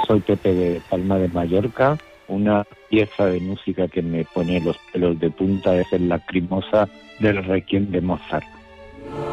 Soy Pepe de Palma de Mallorca. Una pieza de música que me pone los pelos de punta es el Lacrimosa del Requiem de Mozart.